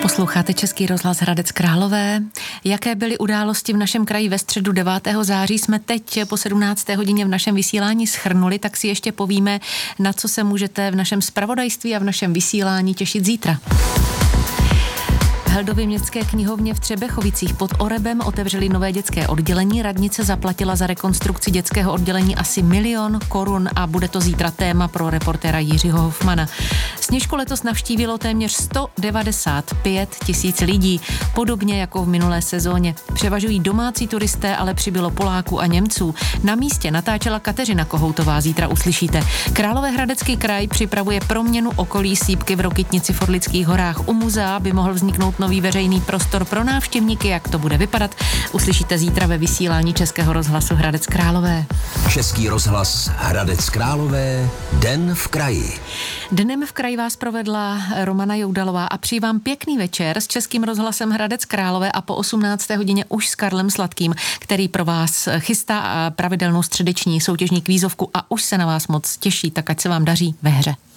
Posloucháte Český rozhlas Hradec Králové. Jaké byly události v našem kraji ve středu 9. září jsme teď po 17. hodině v našem vysílání shrnuli, tak si ještě povíme, na co se můžete v našem zpravodajství a v našem vysílání těšit zítra. V Heldově městské knihovně v Třebechovicích pod Orebem otevřeli nové dětské oddělení. Radnice zaplatila za rekonstrukci dětského oddělení asi 1 000 000 korun a bude to zítra téma pro reportéra Jiřího Hofmana. Sněžku letos navštívilo téměř 195 000 lidí, podobně jako v minulé sezóně. Převažují domácí turisté, ale přibylo Poláků a Němců. Na místě natáčela Kateřina Kohoutová, zítra uslyšíte. Královéhradecký kraj připravuje proměnu okolí sýpky v Rokytnici v Orlických horách. U muzea by mohl vzniknout nový veřejný prostor pro návštěvníky. Jak to bude vypadat, uslyšíte zítra ve vysílání Českého rozhlasu Hradec Králové. Český rozhlas Hradec Králové, Den v kraji. Dnem v kraji vás provedla Romana Joudalová a přeji vám pěkný večer s Českým rozhlasem Hradec Králové a po 18. hodině už s Karlem Sladkým, který pro vás chystá pravidelnou středeční soutěžní kvízovku a už se na vás moc těší, tak ať se vám daří ve hře.